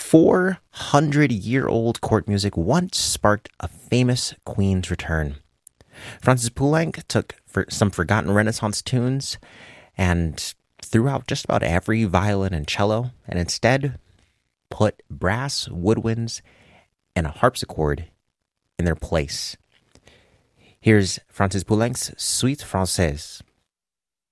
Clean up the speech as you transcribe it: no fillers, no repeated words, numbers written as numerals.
400-year-old court music once sparked a famous queen's return. Francis Poulenc took some forgotten Renaissance tunes and threw out just about every violin and cello, and instead put brass, woodwinds, and a harpsichord in their place. Here's Francis Poulenc's Suite Française.